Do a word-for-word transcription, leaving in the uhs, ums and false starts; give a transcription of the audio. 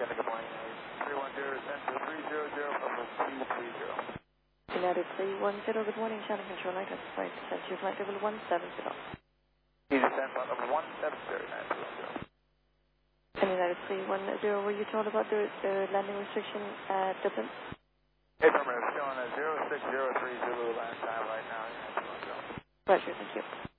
United, good morning. three one zero, Central three zero zero, Papa two three zero. United three one zero, good morning. Channel control light, flight Central flight level one seven zero. Easy stand flight level one seven zero, United three one zero. And United three one zero, were you told about the, the landing restriction at Dublin? Affirmative, showing a zero six zero three Zulu land time right now, United three one zero. Roger, thank you.